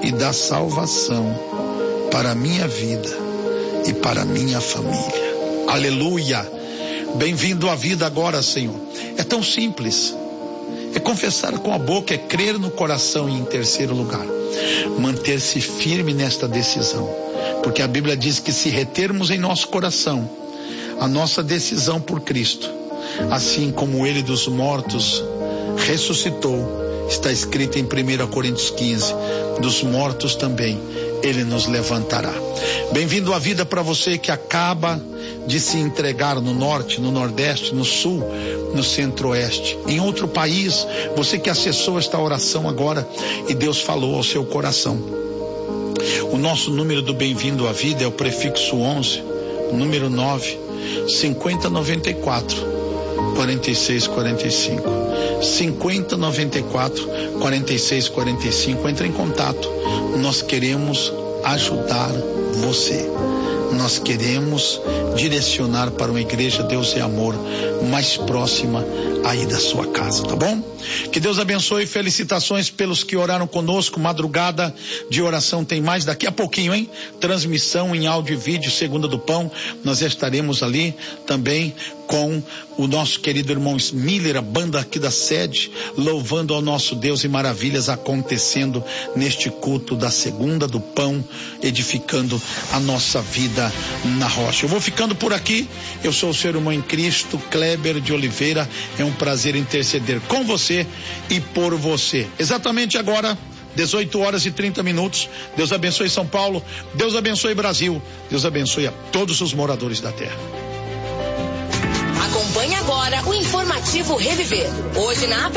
e da salvação para a minha vida e para a minha família. Aleluia! Bem-vindo à vida agora, Senhor. É tão simples. É confessar com a boca, é crer no coração e, em terceiro lugar, manter-se firme nesta decisão. Porque a Bíblia diz que se retermos em nosso coração a nossa decisão por Cristo, assim como Ele dos mortos ressuscitou, está escrito em 1 Coríntios 15, dos mortos também Ele nos levantará. Bem-vindo à vida para você que acaba de se entregar no norte, no nordeste, no sul, no centro-oeste, em outro país, você que acessou esta oração agora e Deus falou ao seu coração. O nosso número do Bem-vindo à Vida é o prefixo 11, número 9, 5094 4645. 5094 4645. Entre em contato. Nós queremos ajudar você. Nós queremos direcionar para uma igreja Deus é Amor mais próxima aí da sua casa, tá bom? Que Deus abençoe, felicitações pelos que oraram conosco, madrugada de oração tem mais daqui a pouquinho, hein? Transmissão em áudio e vídeo, Segunda do Pão, nós estaremos ali também com o nosso querido irmão Miller, a banda aqui da sede, louvando ao nosso Deus e maravilhas acontecendo neste culto da Segunda do Pão, edificando a nossa vida na rocha. Eu vou ficando por aqui, eu sou o seu irmão em Cristo, Kleber de Oliveira, é um prazer interceder com você e por você. Exatamente agora, 18h30. Deus abençoe São Paulo, Deus abençoe Brasil, Deus abençoe a todos os moradores da terra. Acompanhe agora o informativo Reviver. Hoje na